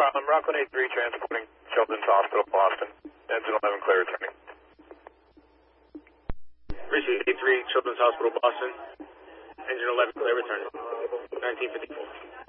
problem. Rockland 83 transporting Children's Hospital, Boston. Engine 11 clear returning. Richie 83, Children's Hospital, Boston. Engine 11 clear returning. 1954.